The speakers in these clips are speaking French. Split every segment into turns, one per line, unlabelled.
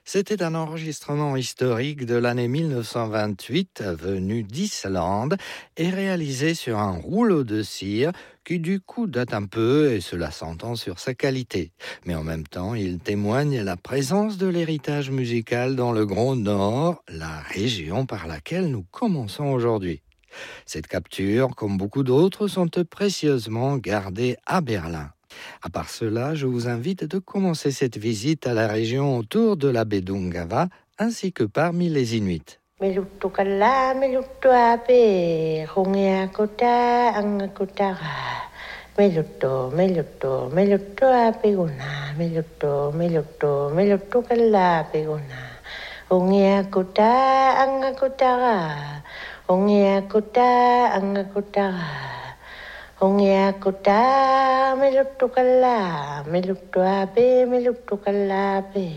C'était un enregistrement historique de l'année 1928, venu d'Islande et réalisé sur un rouleau de cire qui du coup date un peu et cela s'entend sur sa qualité. Mais en même temps, il témoigne la présence de l'héritage musical dans le Grand Nord, la région par laquelle nous commençons aujourd'hui. Cette capture, comme beaucoup d'autres, sont précieusement gardées à Berlin. À part cela, je vous invite de commencer cette visite à la région autour de la baie d'Ungava, ainsi que parmi les Inuits.
Meluttukalla meluttuape hongea kota angakutara meluttuape guna meluttukalla peguna hongea kota angakutara hongea kota angakutara hongea kota meluttukalla pe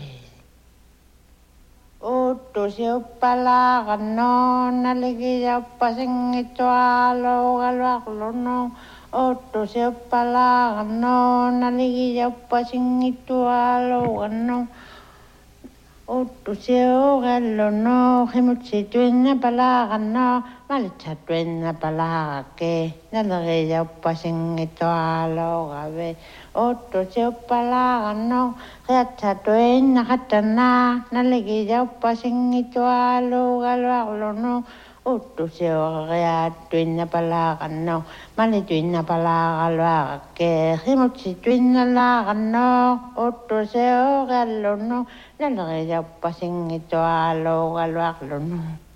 Otto siuppala kanno naliki jauppa singittu alo galwaqlono Otto siuppala kanno naliki jauppa singittu alo kanno Otto siugallono himutsi tuinna pala kanno malitsa tuinna pala ke naliki jauppa singittu alo gabe Otto siuppala kanno Reatta tuinna hatana naliki jauppa singittu alo galwaqlono Otto siurea tuinna pala kanno mali tuinna pala galwaqke himutsi tuinna la kanno Otto siugallono naliki jauppa singittu alo galwaqlono